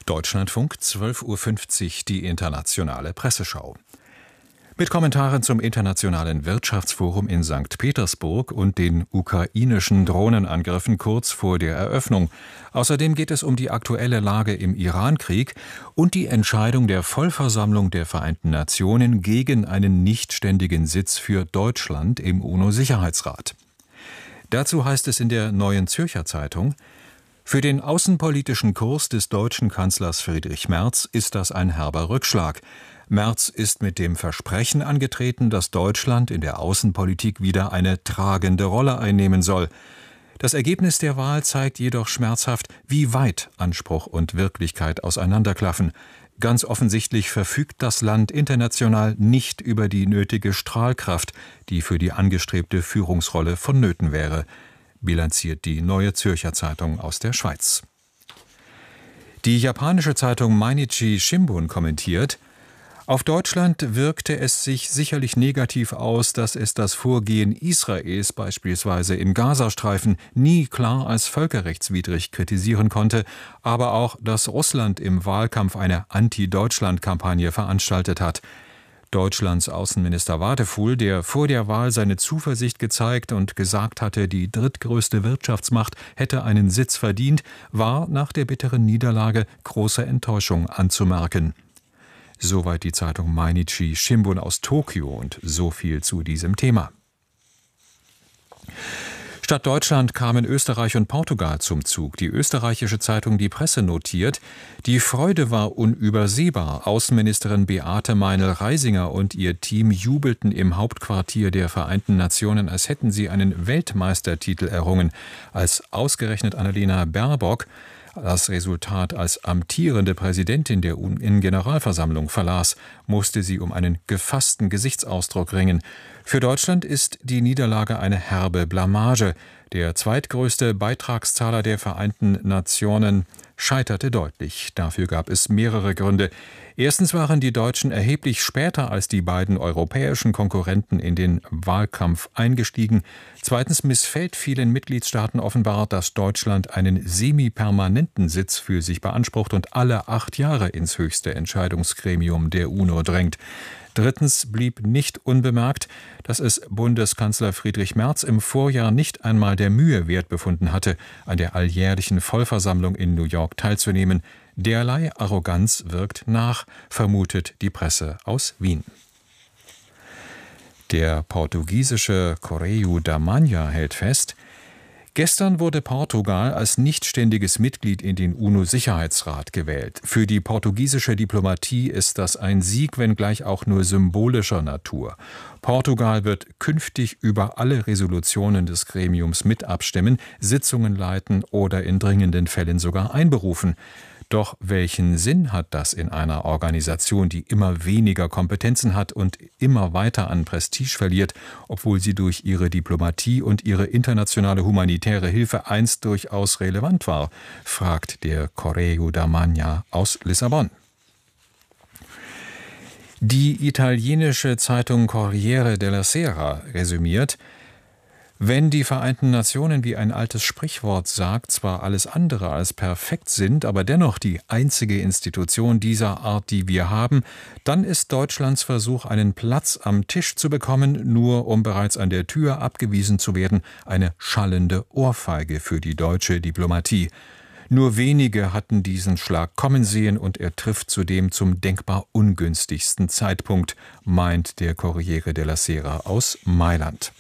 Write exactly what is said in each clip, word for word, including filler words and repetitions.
Deutschlandfunk, zwölf Uhr fünfzig, die internationale Presseschau. Mit Kommentaren zum Internationalen Wirtschaftsforum in Sankt Petersburg und den ukrainischen Drohnenangriffen kurz vor der Eröffnung. Außerdem geht es um die aktuelle Lage im Irankrieg und die Entscheidung der Vollversammlung der Vereinten Nationen gegen einen nichtständigen Sitz für Deutschland im UNO-Sicherheitsrat. Dazu heißt es in der Neuen Zürcher Zeitung: Für den außenpolitischen Kurs des deutschen Kanzlers Friedrich Merz ist das ein herber Rückschlag. Merz ist mit dem Versprechen angetreten, dass Deutschland in der Außenpolitik wieder eine tragende Rolle einnehmen soll. Das Ergebnis der Wahl zeigt jedoch schmerzhaft, wie weit Anspruch und Wirklichkeit auseinanderklaffen. Ganz offensichtlich verfügt das Land international nicht über die nötige Strahlkraft, die für die angestrebte Führungsrolle vonnöten wäre, bilanziert die Neue Zürcher Zeitung aus der Schweiz. Die japanische Zeitung Mainichi Shimbun kommentiert: Auf Deutschland wirkte es sich sicherlich negativ aus, dass es das Vorgehen Israels beispielsweise im Gazastreifen nie klar als völkerrechtswidrig kritisieren konnte, aber auch, dass Russland im Wahlkampf eine Anti-Deutschland-Kampagne veranstaltet hat. Deutschlands Außenminister Wadefuhl, der vor der Wahl seine Zuversicht gezeigt und gesagt hatte, die drittgrößte Wirtschaftsmacht hätte einen Sitz verdient, war nach der bitteren Niederlage große Enttäuschung anzumerken. Soweit die Zeitung Mainichi Shimbun aus Tokio und so viel zu diesem Thema. Statt Deutschland kamen Österreich und Portugal zum Zug. Die österreichische Zeitung Die Presse notiert: Die Freude war unübersehbar. Außenministerin Beate Meinl-Reisinger und ihr Team jubelten im Hauptquartier der Vereinten Nationen, als hätten sie einen Weltmeistertitel errungen. Als ausgerechnet Annalena Baerbock das Resultat als amtierende Präsidentin der U N-Generalversammlung verlas, musste sie um einen gefassten Gesichtsausdruck ringen. Für Deutschland ist die Niederlage eine herbe Blamage. Der zweitgrößte Beitragszahler der Vereinten Nationen scheiterte deutlich. Dafür gab es mehrere Gründe. Erstens waren die Deutschen erheblich später als die beiden europäischen Konkurrenten in den Wahlkampf eingestiegen. Zweitens missfällt vielen Mitgliedstaaten offenbar, dass Deutschland einen semi-permanenten Sitz für sich beansprucht und alle acht Jahre ins höchste Entscheidungsgremium der UNO drängt. Drittens blieb nicht unbemerkt, dass es Bundeskanzler Friedrich Merz im Vorjahr nicht einmal der Mühe wert befunden hatte, an der alljährlichen Vollversammlung in New York teilzunehmen. Derlei Arroganz wirkt nach, vermutet die Presse aus Wien. Der portugiesische Correio da Manhã hält fest: Gestern wurde Portugal als nichtständiges Mitglied in den UNO-Sicherheitsrat gewählt. Für die portugiesische Diplomatie ist das ein Sieg, wenngleich auch nur symbolischer Natur. Portugal wird künftig über alle Resolutionen des Gremiums mit abstimmen, Sitzungen leiten oder in dringenden Fällen sogar einberufen. Doch welchen Sinn hat das in einer Organisation, die immer weniger Kompetenzen hat und immer weiter an Prestige verliert, obwohl sie durch ihre Diplomatie und ihre internationale humanitäre Hilfe einst durchaus relevant war, fragt der Correio da Manhã aus Lissabon. Die italienische Zeitung Corriere della Sera resümiert: Wenn die Vereinten Nationen, wie ein altes Sprichwort sagt, zwar alles andere als perfekt sind, aber dennoch die einzige Institution dieser Art, die wir haben, dann ist Deutschlands Versuch, einen Platz am Tisch zu bekommen, nur um bereits an der Tür abgewiesen zu werden, eine schallende Ohrfeige für die deutsche Diplomatie. Nur wenige hatten diesen Schlag kommen sehen und er trifft zudem zum denkbar ungünstigsten Zeitpunkt, meint der Corriere della Sera aus Mailand.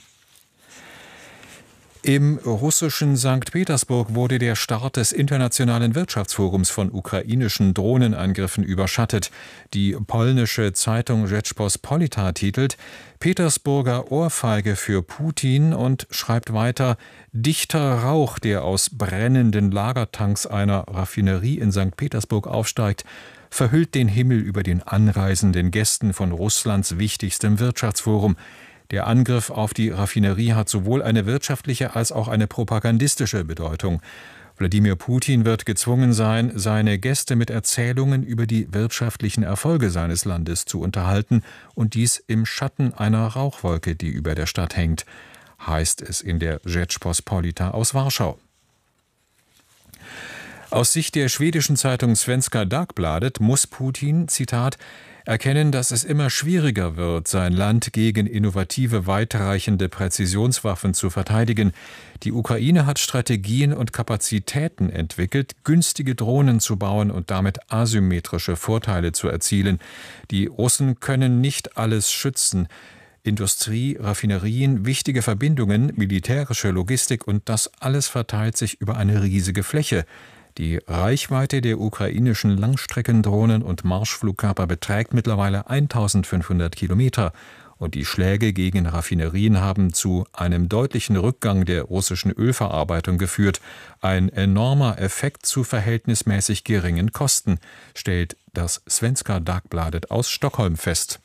Im russischen Sankt Petersburg wurde der Start des Internationalen Wirtschaftsforums von ukrainischen Drohnenangriffen überschattet. Die polnische Zeitung Rzeczpospolita titelt: Petersburger Ohrfeige für Putin und schreibt weiter: Dichter Rauch, der aus brennenden Lagertanks einer Raffinerie in Sankt Petersburg aufsteigt, verhüllt den Himmel über den anreisenden Gästen von Russlands wichtigstem Wirtschaftsforum. Der Angriff auf die Raffinerie hat sowohl eine wirtschaftliche als auch eine propagandistische Bedeutung. Wladimir Putin wird gezwungen sein, seine Gäste mit Erzählungen über die wirtschaftlichen Erfolge seines Landes zu unterhalten, und dies im Schatten einer Rauchwolke, die über der Stadt hängt, heißt es in der Rzeczpospolita aus Warschau. Aus Sicht der schwedischen Zeitung Svenska Dagbladet muss Putin, Zitat, erkennen, dass es immer schwieriger wird, sein Land gegen innovative, weitreichende Präzisionswaffen zu verteidigen. Die Ukraine hat Strategien und Kapazitäten entwickelt, günstige Drohnen zu bauen und damit asymmetrische Vorteile zu erzielen. Die Russen können nicht alles schützen. Industrie, Raffinerien, wichtige Verbindungen, militärische Logistik und das alles verteilt sich über eine riesige Fläche. Die Reichweite der ukrainischen Langstreckendrohnen und Marschflugkörper beträgt mittlerweile eintausendfünfhundert Kilometer und die Schläge gegen Raffinerien haben zu einem deutlichen Rückgang der russischen Ölverarbeitung geführt. Ein enormer Effekt zu verhältnismäßig geringen Kosten, stellt das Svenska Dagbladet aus Stockholm fest.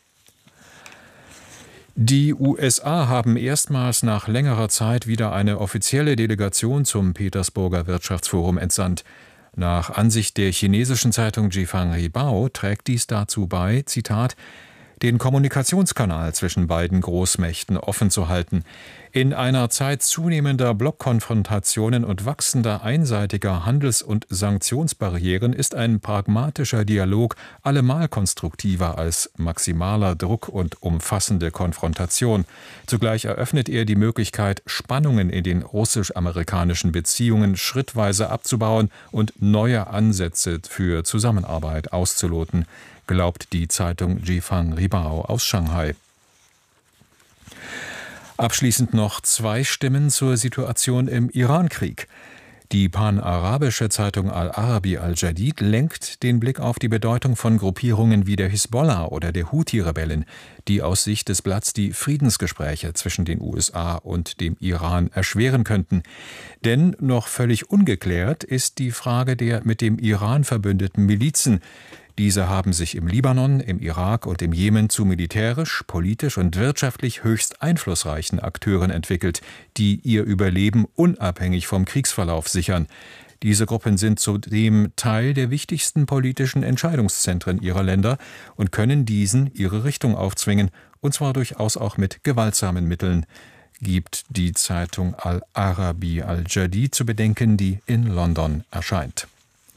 Die U S A haben erstmals nach längerer Zeit wieder eine offizielle Delegation zum Petersburger Wirtschaftsforum entsandt. Nach Ansicht der chinesischen Zeitung Jifang Ribao trägt dies dazu bei, Zitat, den Kommunikationskanal zwischen beiden Großmächten offen zu halten. In einer Zeit zunehmender Blockkonfrontationen und wachsender einseitiger Handels- und Sanktionsbarrieren ist ein pragmatischer Dialog allemal konstruktiver als maximaler Druck und umfassende Konfrontation. Zugleich eröffnet er die Möglichkeit, Spannungen in den russisch-amerikanischen Beziehungen schrittweise abzubauen und neue Ansätze für Zusammenarbeit auszuloten, glaubt die Zeitung Jifang Ribao aus Shanghai. Abschließend noch zwei Stimmen zur Situation im Irankrieg. Die panarabische Zeitung Al-Arabi Al-Jadid lenkt den Blick auf die Bedeutung von Gruppierungen wie der Hisbollah oder der Houthi-Rebellen, die aus Sicht des Blatts die Friedensgespräche zwischen den U S A und dem Iran erschweren könnten. Denn noch völlig ungeklärt ist die Frage der mit dem Iran verbündeten Milizen. Diese haben sich im Libanon, im Irak und im Jemen zu militärisch, politisch und wirtschaftlich höchst einflussreichen Akteuren entwickelt, die ihr Überleben unabhängig vom Kriegsverlauf sichern. Diese Gruppen sind zudem Teil der wichtigsten politischen Entscheidungszentren ihrer Länder und können diesen ihre Richtung aufzwingen, und zwar durchaus auch mit gewaltsamen Mitteln, gibt die Zeitung Al-Arabi Al-Jadid zu bedenken, die in London erscheint.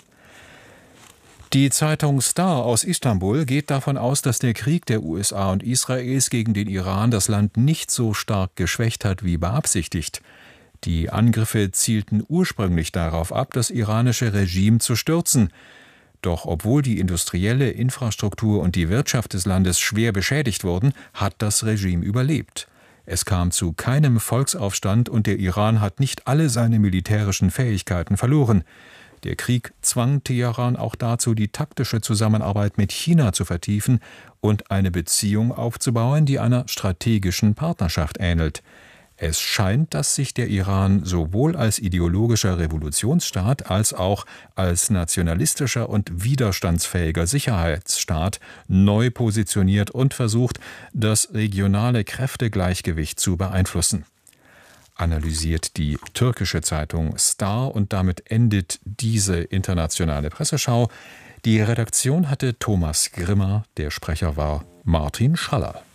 Die Zeitung Star aus Istanbul geht davon aus, dass der Krieg der U S A und Israels gegen den Iran das Land nicht so stark geschwächt hat wie beabsichtigt. Die Angriffe zielten ursprünglich darauf ab, das iranische Regime zu stürzen. Doch obwohl die industrielle Infrastruktur und die Wirtschaft des Landes schwer beschädigt wurden, hat das Regime überlebt. Es kam zu keinem Volksaufstand und der Iran hat nicht alle seine militärischen Fähigkeiten verloren. Der Krieg zwang Teheran auch dazu, die taktische Zusammenarbeit mit China zu vertiefen und eine Beziehung aufzubauen, die einer strategischen Partnerschaft ähnelt. Es scheint, dass sich der Iran sowohl als ideologischer Revolutionsstaat als auch als nationalistischer und widerstandsfähiger Sicherheitsstaat neu positioniert und versucht, das regionale Kräftegleichgewicht zu beeinflussen. Analysiert die türkische Zeitung Star und damit endet diese internationale Presseschau. Die Redaktion hatte Thomas Grimmer, der Sprecher war Martin Schaller.